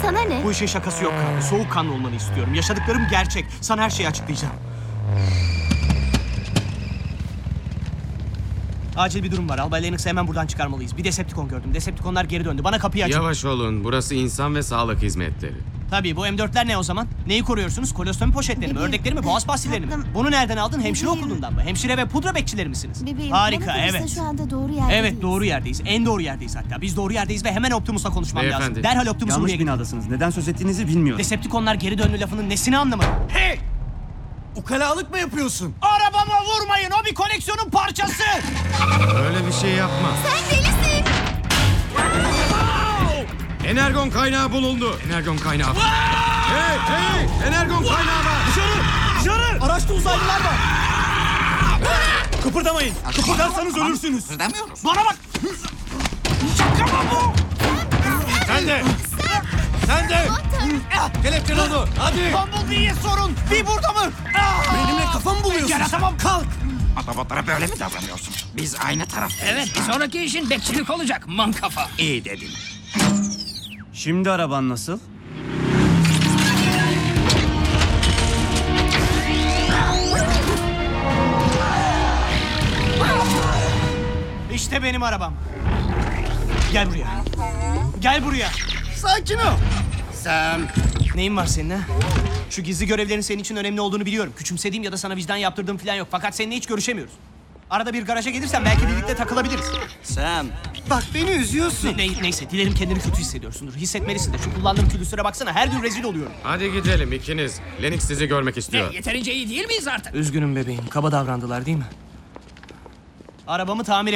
Sana ne? Bu işin şakası yok Carla. Soğukkanlı olmanı istiyorum. Yaşadıklarım gerçek. Sana her şeyi açıklayacağım. Acil bir durum var. Albay Lennox'ı hemen buradan çıkarmalıyız. Bir Decepticon gördüm. Decepticonlar geri döndü. Bana kapıyı açın. Yavaş olun. Burası insan ve sağlık hizmetleri. Tabii bu M4'ler ne o zaman? Neyi koruyorsunuz? Kolostomi poşetleri mi? Bebeğim, Ördekleri mi? Boğaz pastilleri mi? tatlım. Bunu nereden aldın? Hemşire Bebeğim. okulundan mı? Hemşire ve pudra bekçileri misiniz? Bebeğim, Harika, bana kalırsa evet. şu anda doğru yerdeyiz. Evet, doğru yerdeyiz. En doğru yerdeyiz hatta. Biz doğru yerdeyiz ve hemen Optimus'la konuşmam lazım. Beyefendi. Derhal Optimus'u buraya Yanlış getir. binadasınız. Neden söz ettiğinizi bilmiyorum. Decepticonlar geri döndü lafının nesini anlamadım. Hey! Ukalalık mı yapıyorsun? Arabama vurmayın. O bir koleksiyonun parçası. Öyle bir şey yapma. Sen delisin. Energon kaynağı bulundu. Energon kaynağı. Hey hey! Energon kaynağı var. Dışarı! Araçta uzaylılar var. Kıpırdamayın. Kıpırdarsanız ölürsünüz. Kıpırdamıyoruz. Bana bak. Şaka mı bu? Sen de. Sen de. Kelepçen onu. Hadi. Bumblebee'ye sorun. Bir burada mı? Benimle kafa mı buluyorsun? Yaratamam. Kalk. Otobotlara böyle mi davranıyorsun? Biz aynı taraftayız. Evet, bir sonraki işin bekçilik olacak, mankafa. İyi dedin. Şimdi araban nasıl? İşte benim arabam. Gel buraya. Gel buraya. Sakin ol. Sam. Neyin var senin ha? Şu gizli görevlerin senin için önemli olduğunu biliyorum. Küçümsediğim ya da sana vicdan yaptırdığım falan yok. Fakat seninle hiç görüşemiyoruz. Arada bir garaja gelirsen belki birlikte takılabiliriz. Sam. Bak beni üzüyorsun. Neyse dilerim kendini kötü hissediyorsundur. Hissetmelisin de şu kullandığım külüstüre baksana. Her gün rezil oluyorum. Hadi gidelim ikiniz. Lennox sizi görmek istiyor. Yeterince iyi değil miyiz artık? Üzgünüm bebeğim. Kaba davrandılar değil mi? Arabamı tamir